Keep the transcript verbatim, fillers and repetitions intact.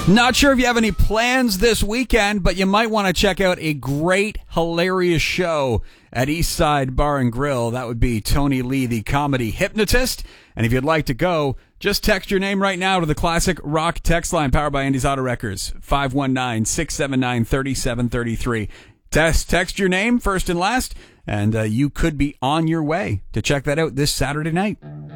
Not sure if you have any plans this weekend, but you might want to check out a great, hilarious show at Eastside Bar and Grill. That would be Tony Lee, the comedy hypnotist. And if you'd like to go, just text your name right now to the Classic Rock text line powered by Andy's Auto Records, five one nine, six seven nine, three seven three three. Text, text your name, first and last, and uh, you could be on your way to check that out this Saturday night.